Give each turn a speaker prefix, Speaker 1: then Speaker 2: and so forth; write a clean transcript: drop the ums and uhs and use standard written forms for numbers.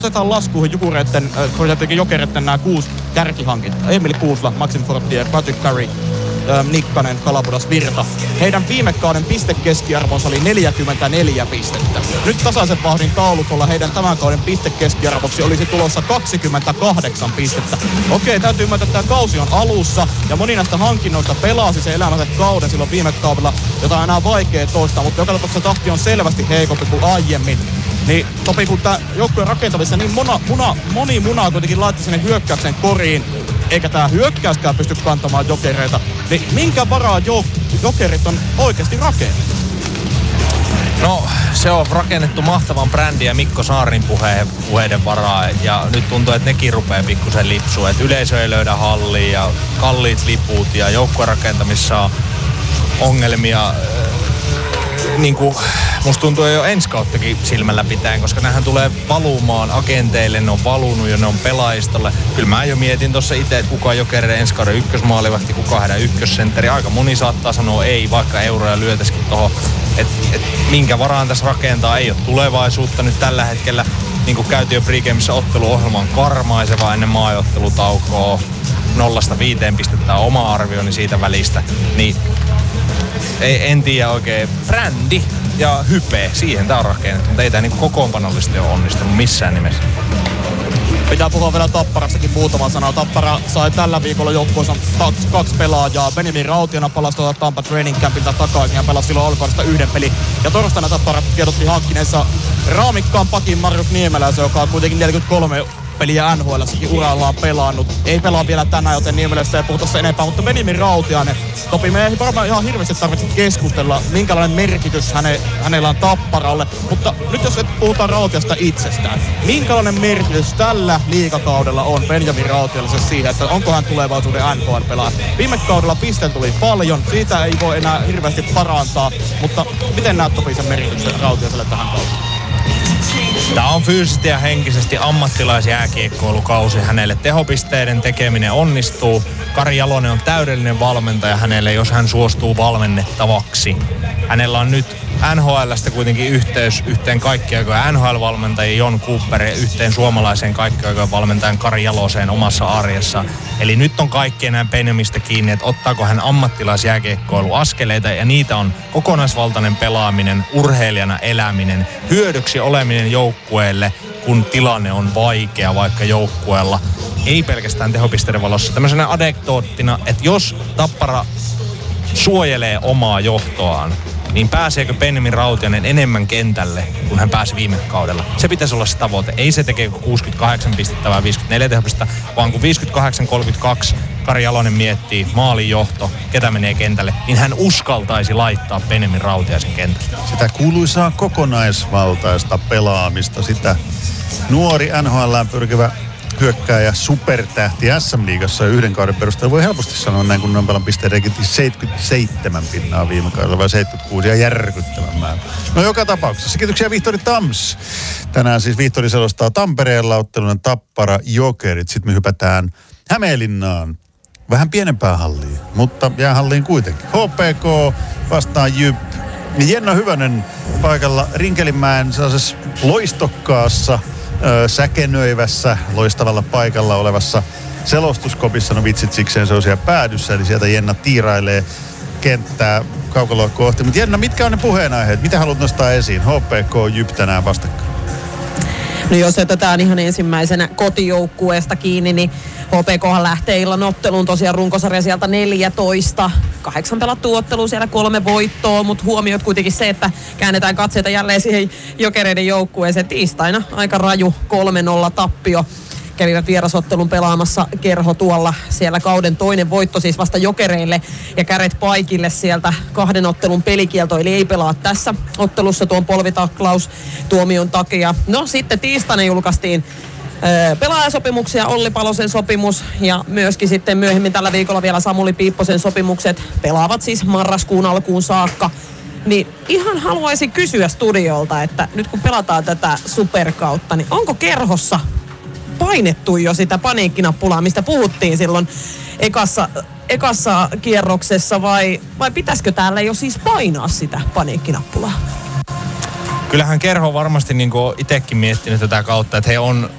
Speaker 1: Otetaan laskuihin Jokereiden nämä 6 kärkihankintaa. Emil Kuusla, Maxim Fortier, Patrick Curry, Nikkanen, Kalabudas, Virta. Heidän viime kauden pistekeskiarvonsa oli 44 pistettä. Nyt tasaisen vauhdin taulukolla heidän tämän kauden pistekeskiarvoksi olisi tulossa 28 pistettä. Okei, täytyy ymmärtää, että tämä kausi on alussa ja moni näistä hankinnoista pelasi se elämänsä kauden silloin viime kaudella, jota on enää vaikea toistaa, mutta joka tapauksessa tahti on selvästi heikompi kuin aiemmin. Niin Topi, kun tämä joukkueen rakentavissa niin moni munaa kuitenkin laittoi sinne hyökkäyksen koriin, eikä tämä hyökkäyskään pysty kantamaan Jokereita, niin minkä varaa Jokerit on oikeasti rakennettu?
Speaker 2: No, se on rakennettu mahtavan brändin ja Mikko Saarin puheiden varaa, ja nyt tuntuu, että nekin rupeaa pikkusen lipsua, että yleisö ei löydä halliin ja kalliit liput ja joukkueen rakentamissa on ongelmia. Niin kuin musta tuntuu jo ensi kauttakin silmällä pitäen, koska nämähän tulee valumaan agenteille, ne on valunut ja ne on pelaajistolle. Kyllä mä jo mietin tuossa itse, että kuka on Jokereiden ensi kauden ykkösmaalivahti, kuka heidän ykkössentteri. Aika moni saattaa sanoa ei, vaikka euroja lyötäisikin tohon. Minkä varaan tässä rakentaa, ei ole tulevaisuutta nyt tällä hetkellä. Niin kuin käytiin jo pregameissa, otteluohjelma on karmaiseva ennen maajoottelutaukoa. 0-5 pistetään oma arvioni siitä välistä. Niin en tiedä oikein. Brändi ja hype, siihen tää on rakennettu, mutta ei tää niinku kokoonpanollisesti ole onnistunut missään nimessä.
Speaker 1: Pitää puhua vielä Tapparastakin muutama sana. Tappara sai tällä viikolla joukkueensa kaksi pelaajaa. Benjamin Rautiona palasi Tampa Training Campilta takaisin ja pelasi silloin alkuudesta 1 pelin. Ja torstaina Tappara tiedotti hankkineessa raamikkaan pakin Marius Niemeläisen, joka on kuitenkin 43 peliä NHL:ssäkin urallaan pelannut. Ei pelaa vielä tänään, joten Niemelästä ei puhuta enempää, mutta Benjamin Rautiainen. Topi, me ei varmaan ihan hirveästi tarvitse keskustella, minkälainen merkitys hänellä on Tapparalle. Mutta nyt jos puhutaan Rautiasta itsestään, minkälainen merkitys tällä liigakaudella on Benjamin Rautialle siihen, että onko hän tulevaisuuden NHL-pelaaja? Viime kaudella pisteitä tuli paljon, siitä ei voi enää hirveästi parantaa, mutta miten näet Topi sen merkityksen Rautiaselle tähän kautta?
Speaker 2: Tämä on fyysisesti ja henkisesti ammattilaisjääkiekkoilukausi hänelle. Tehopisteiden tekeminen onnistuu. Kari Jalonen on täydellinen valmentaja hänelle, jos hän suostuu valmennettavaksi. Hänellä on nyt NHL:stä kuitenkin yhteys yhteen kaikkiaikojen NHL-valmentajien Jon Cooper ja yhteen suomalaiseen kaikkiaikojen valmentajan Kari Jaloseen omassa arjessa. Eli nyt on kaikkien näin Benjamista kiinni, että ottaako hän ammattilaisjääkiekkoiluaskeleita, ja niitä on kokonaisvaltainen pelaaminen, urheilijana eläminen, hyödyksi oleminen joukkueelle, kun tilanne on vaikea vaikka joukkueella. Ei pelkästään tehopisteiden valossa. Tämmöisenä anekdoottina, että jos Tappara suojelee omaa johtoaan, niin pääseekö Benjamin Rautiainen enemmän kentälle, kun hän pääsi viime kaudella? Se pitäisi olla se tavoite. Ei se tekee 68 pistettä vai 54 tehopistettä, vaan kun 58-32 Kari Jalonen miettii maalin johto, ketä menee kentälle, niin hän uskaltaisi laittaa Benjamin Rautiaisen kentälle.
Speaker 3: Sitä kuuluisaa kokonaisvaltaista pelaamista, sitä nuori NHL:ään pyrkivä hyökkääjä supertähti SM-liigassa yhden kauden perusteella. Voi helposti sanoa näin, kun Nampelan pisteiden 77 pinnaa viime kaudella vai 76 ja järkyttävän määrä. No joka tapauksessa. Kiitoksia Vihtori Tams. Tänään siis Vihtori selostaa Tampereella ottelun Tappara Jokerit. Sitten me hypätään Hämeenlinnaan. Vähän pienempään halliin, mutta jäähalliin kuitenkin. HPK vastaan JYP. Jenna Hyvönen paikalla Rinkelinmäen sellaisessa loistokkaassa, säkenöivässä, loistavalla paikalla olevassa selostuskopissa. No vitsit, sikseen se on siellä päädyssä, eli sieltä Jenna tiirailee kenttää kaukaloa kohti. Mutta Jenna, mitkä on ne puheenaiheet? Mitä haluat nostaa esiin? HPK, JYP tänään vastakkain.
Speaker 4: No jos otetaan ihan ensimmäisenä kotijoukkueesta kiinni, niin HPKhan lähtee illan otteluun tosiaan runkosarja sieltä 14. 8 pelattua ottelua, siellä 3 voittoa, mutta huomioit kuitenkin se, että käännetään katseita jälleen siihen Jokereiden joukkueeseen. Tiistaina aika raju 3-0 tappio. Kävivät vierasottelun pelaamassa Kerho tuolla, siellä kauden toinen voitto siis vasta Jokereille ja käret paikille sieltä 2 ottelun pelikielto, eli ei pelaa tässä ottelussa tuon polvitaklaus tuomion takia. No sitten tiistaina julkaistiin pelaajasopimuksia, Olli Palosen sopimus ja myöskin sitten myöhemmin tällä viikolla vielä Samuli Piipposen sopimukset pelaavat siis marraskuun alkuun saakka. Niin ihan haluaisin kysyä studiolta, että nyt kun pelataan tätä superkautta, niin onko Kerhossa painettu jo sitä paniikkinappulaa, mistä puhuttiin silloin ekassa kierroksessa vai pitäisikö täällä jo siis painaa sitä paniikkinappulaa?
Speaker 2: kyllähän Kerho varmasti niin kuin itsekin miettinyt tätä kautta, että he on